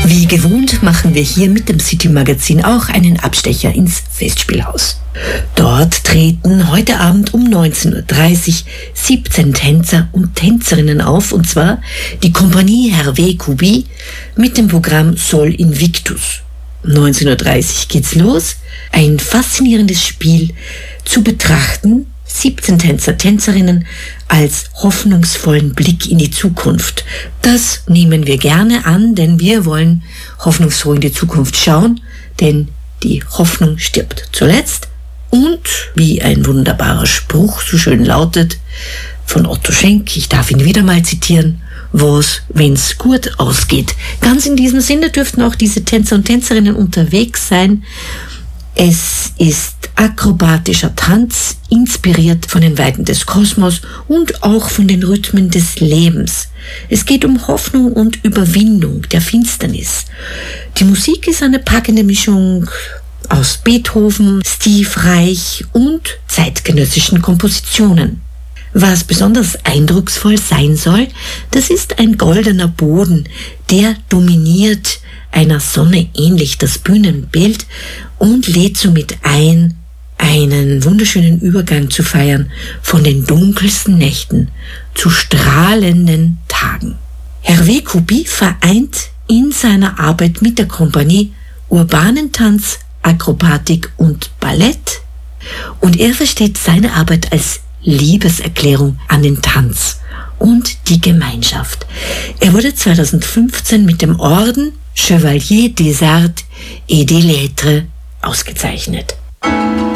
Wie gewohnt machen wir hier mit dem City Magazin auch einen Abstecher ins Festspielhaus. Dort treten heute Abend um 19.30 Uhr 17 Tänzer und Tänzerinnen auf, und zwar die Kompanie Hervé Cuby mit dem Programm Sol Invictus. 19.30 Uhr geht's los, ein faszinierendes Spiel zu betrachten, 17 Tänzer, Tänzerinnen als hoffnungsvollen Blick in die Zukunft. Das nehmen wir gerne an, denn wir wollen hoffnungsfroh in die Zukunft schauen, denn die Hoffnung stirbt zuletzt. Und wie ein wunderbarer Spruch so schön lautet, von Otto Schenk, ich darf ihn wieder mal zitieren: was, wenn's gut ausgeht. Ganz in diesem Sinne dürften auch diese Tänzer und Tänzerinnen unterwegs sein. Es ist akrobatischer Tanz, inspiriert von den Weiten des Kosmos und auch von den Rhythmen des Lebens. Es geht um Hoffnung und Überwindung der Finsternis. Die Musik ist eine packende Mischung aus Beethoven, Steve Reich und zeitgenössischen Kompositionen. Was besonders eindrucksvoll sein soll, das ist ein goldener Boden, der dominiert einer Sonne ähnlich das Bühnenbild und lädt somit ein, einen wunderschönen Übergang zu feiern von den dunkelsten Nächten zu strahlenden Tagen. Hervé Cuby vereint in seiner Arbeit mit der Kompanie urbanen Tanz, Akrobatik und Ballett, und er versteht seine Arbeit als Liebeserklärung an den Tanz und die Gemeinschaft. Er wurde 2015 mit dem Orden Chevalier des Arts et des Lettres ausgezeichnet.